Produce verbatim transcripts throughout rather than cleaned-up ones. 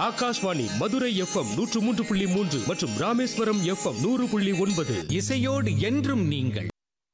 Akashvani Madurai FM நூற்று மூன்று புள்ளி மூன்று மற்றும் ராமேஸ்வரம் எஃப்எம் நூறு புள்ளி ஒன்பது. இசையோடு என்றும் நீங்கள்.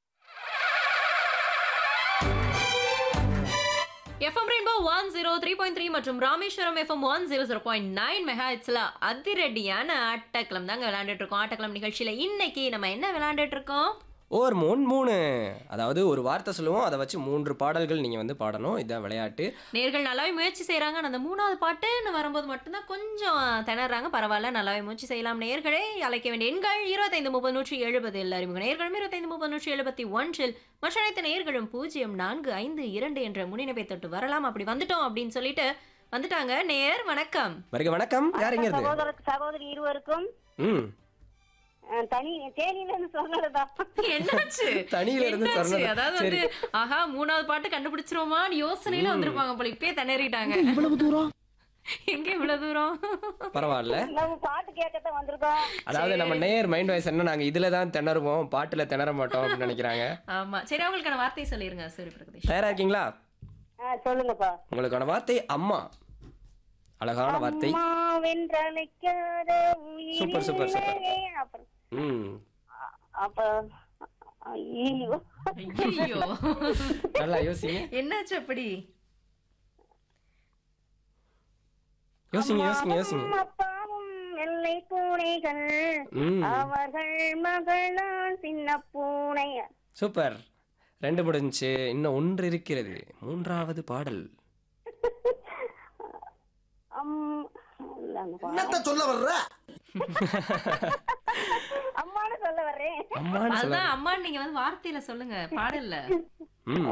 FM rainbow one zero three point three மற்றும் Rameswaram FM one zero zero point nine மெகாஹெட்ஸ்ல அதிரடியான ஆட்டக்களம் தாங்க விளையாண்டுட்டு இருக்கோம். ஆட்டக்களம் நிகழ்ச்சியில இன்னைக்கு நம்ம என்ன விளையாண்டுட்டு இருக்கோம்? ஓர் மூணு மூணு அதாவது ஒரு வார்த்தை சொல்லுவோம், அதை வச்சு மூன்று பாடல்கள் நீங்கள் வந்து பாடணும். இதுதான் விளையாட்டு. நேர்கள் நல்லாவே முயற்சி செய்கிறாங்க. அந்த மூணாவது பாட்டுன்னு வரும்போது மட்டும்தான் கொஞ்சம் திணறாங்க. பரவாயில்ல, நல்லாவே முயற்சி செய்யலாம். நேர்களே அழைக்க வேண்டிய எண்கள் இருபத்தைந்து முப்பது நூற்றி எழுபது எல்லாரும் நேர்களும் இருபத்தைந்து முப்பது நூற்றி எழுபத்தி ஒன்றில் மற்ற அனைத்து நேர்களும் பூஜ்ஜியம் நான்கு ஐந்து இரண்டு என்ற முன்னிணைப்பை தொட்டு வரலாம். அப்படி வந்துட்டோம் அப்படின்னு சொல்லிட்டு வந்துட்டாங்க. நேர் வணக்கம். வருக வணக்கம். யார் எங்க இருந்து? சகோதர சகோதரி இருவருக்கும் ம் தனி தேனியில இருந்து சொன்னதுதா. என்னாச்சு? தனியில இருந்து சொன்னது. அதாவது வந்து ஆஹா மூணாவது பாட்டு கண்டுபிடிச்சிருவோமான்னு யோசனையில வந்திருப்பாங்க போல. இப்பயே திணறிட்டாங்க. இவ்வளவு தூரம் எங்க இவ்வளவு தூரம்? பரவாயில்ல, நம்ம பாட்டு கேட்கத்தான் வந்திருக்கோம். அதாவது நம்ம நேர் மைண்ட் வாய்ஸ் என்ன, நாங்க இதுல தான் திணறுவோம், பாட்டுல திணற மாட்டோம் அப்படின்னு நினைக்கிறாங்க. ஆமா, சரி, அவங்களுக்கான வார்த்தையை சொல்லிருங்க. சரி பிரகதீஷ், தயாரா இருக்கீங்களா? சொல்லுங்கப்பா. உங்களுக்கான வார்த்தை அம்மா. அழகான வார்த்தை. Super super super. ம் அப்ப ஐயோ ஐயோ நல்லா யோசிங்க. என்னாச்சு அப்படி? யோசிங்க யோசிங்க யோசிங்க. அப்பாவும் வெள்ளை பூனைகள் ம் அவர்கள் மகளான் சின்ன பூனை. சூப்பர். ரெண்டு முடிஞ்சுச்சு, இன்னும் ஒன்று இருக்கிறது. மூன்றாவது பாடல். சொல்ல வர்ற அம்மானு சொல்ல வர்றேன். அம்மான்னு சொல்ல. அதான் அம்மா, நீங்க வந்து வார்த்தையில சொல்லுங்க, பாடல்ல. ம்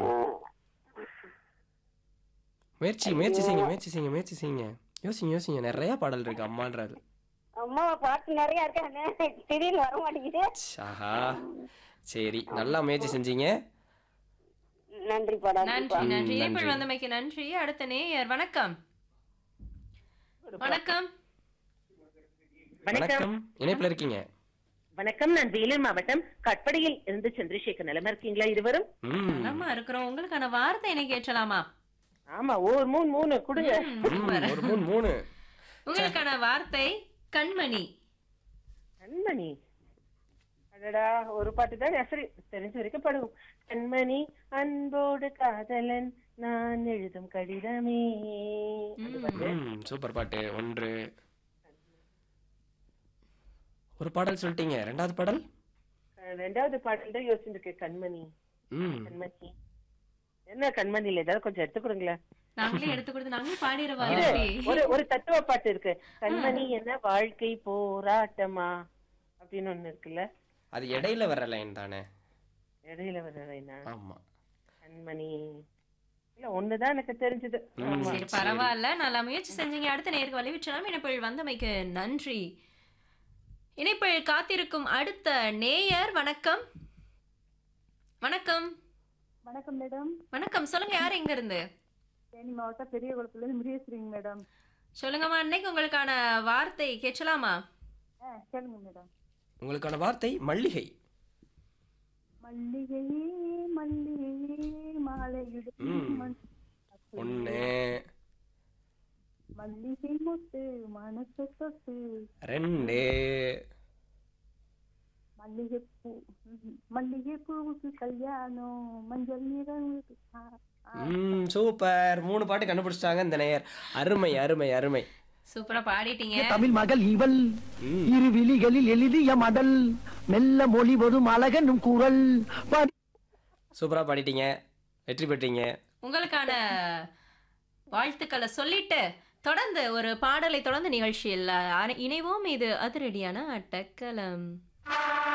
முயற்சி முயற்சி செய்யுங்க முயற்சி செய்யுங்க முயற்சி செய்யுங்க. யோசிங்க யோசிங்க. நிறைய பாடல் இருக்கு அம்மான்றது. அம்மா பாட்டு நிறைய இருக்காங்க, திடீர்னு வர மாட்டேங்குது. ஆஹா, சரி, நல்லா முயற்சி செஞ்சீங்க. நன்றி பாடா. நன்றி நன்றி. இணைப்பில் வந்தமைக்கு நன்றி. அடுத்த நேயர் வணக்கம். வணக்கம் வணக்கம். இணைப்புல இருக்கீங்க. வணக்கம், நான் வேலூர் மாவட்டம் கட்படியில் இருந்து சந்திரசேகர். நிலமா இருக்கீங்களா இருவரும்? ம் நம்ம இருக்கிறோம். உங்களுக்கான வார்த்தை என்ன கேட்கலாமா? ஆமா, ஒரு மூணு மூணு கொடுங்க. ம், ஒரு மூணு மூணு. உங்களுக்கான வார்த்தை கண்மணி. கண்மணி. அடடா, ஒரு பாட்டு தான் சரி தெரிஞ்ச வரைக்கும் பாடுவோம். கண்மணி அன்போடு காதலன் நான் எழுதும் கடிதமே. அந்த பாட்டு. ம், சூப்பர் பாட்டு. ஒன்று. ஒரு பாடல் சொல்லிட்டீங்க. ரெண்டாவது பாடல். ரெண்டாவது பாடல் தான் யோசிச்சிருக்கேன். கண்மணி. ம் கண்மணி என்ன கண்மணியில ஏதாவது கொஞ்சம் எடுத்து கொடுங்களேன். நாங்களே எடுத்து கொடுத்து நாங்களே பாடிடுவா. ஒரு ஒரு தத்துவ பாட்டு இருக்கு. கண்மணி என்ன வாழ்க்கை போராட்டமா அப்படின்னு ஒண்ணு இருக்குல்ல. அது இடையில வர்ற லைன் தானே? இடையில வர்றேன்னா ஆமா. கண்மணி இல்ல, ஒண்ணுதான் எனக்கு தெரிஞ்சது. ஆமா. சரி, பரவாயில்ல, நல்லா முயற்சி செஞ்சீங்க. அடுத்த நேருக்கு வழிவிற்றலாம். இணைப்பில் வந்தமைக்கு நன்றி. இணைப்பில் காத்திருக்கும் அடுத்த நேயர் வணக்கம். வணக்கம். வணக்கம் மேடம். வணக்கம், சொல்லுங்க, யார் எங்க இருந்து? தேனி மாவட்டம் பெரிய குளத்துல இருந்து முருகேஸ்வரிங்க மேடம். சொல்லுங்கம்மா, இன்னைக்கு உங்களுக்கான வார்த்தை கேட்கலாமா? ஆ சொல்லுங்க மேடம். உங்களுக்கான வார்த்தை மல்லிகை. மல்லிகையே மல்லிகையே மாலையிடும் ம். மண் ஒன்று. மல்லிகை முட்டு மனசு சொட்டு ரெண்டு. மல்லிகைப்பூ மல்லிகைப்பூவுக்கு கல்யாணம் மஞ்சள் நிறவுக்கு. ம் சூப்பர். மூணு பாட்டு கண்டுபிடிச்சிட்டாங்க இந்த நேயர். அருமை அருமை அருமை. சூப்பரா பாடிட்டீங்க. தமிழ் மகள் இவள் ம் இரு விழிகளில் எழுதிய மடல் மெல்ல மொழி வரும் அழகனும் குரல். சூப்பரா பாடிட்டீங்க. வெற்றி பெற்றீங்க. உங்களுக்கான வாழ்த்துக்களை சொல்லிட்டு தொடர்ந்து ஒரு பாடலை தொடர்ந்து நிகழ்ச்சியில் இணைவோம். இது அதிரடியான அட்டக்களம்.